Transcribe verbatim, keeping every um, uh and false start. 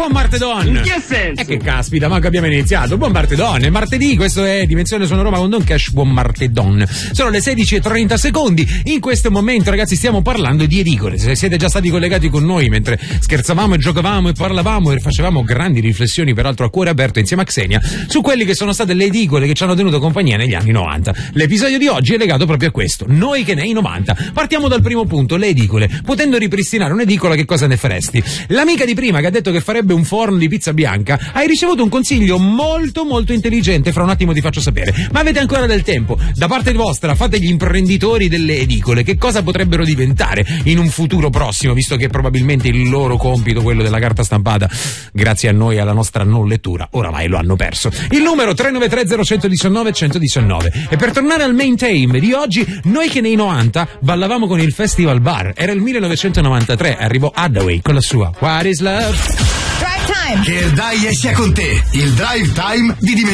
Buon martedon! In che senso? E che caspita, manco abbiamo iniziato. Buon martedon, è martedì, questo è Dimensione Sono Roma con Don Cash. Buon martedon. Sono le sedici e trenta secondi. In questo momento, ragazzi, stiamo parlando di edicole. Se siete già stati collegati con noi mentre scherzavamo e giocavamo e parlavamo e facevamo grandi riflessioni, peraltro a cuore aperto insieme a Xenia, su quelli che sono state le edicole che ci hanno tenuto compagnia negli anni novanta. L'episodio di oggi è legato proprio a questo. Noi che nei novanta. Partiamo dal primo punto, le edicole. Potendo ripristinare un'edicola, che cosa ne faresti? L'amica di prima che ha detto che farebbe un forno di pizza bianca, hai ricevuto un consiglio molto molto intelligente, fra un attimo ti faccio sapere, ma avete ancora del tempo. Da parte vostra fate gli imprenditori delle edicole, che cosa potrebbero diventare in un futuro prossimo, visto che probabilmente il loro compito, quello della carta stampata, grazie a noi, alla nostra non lettura, oramai lo hanno perso. Il numero tre nove tre zero uno uno nove uno uno nove. E per tornare al main theme di oggi, noi che nei novanta ballavamo con il Festival Bar, era il millenovecentonovantatré, arrivò Hathaway con la sua What is Love? Drive Time! Che il dai esce con te, il Drive Time di Dimensione.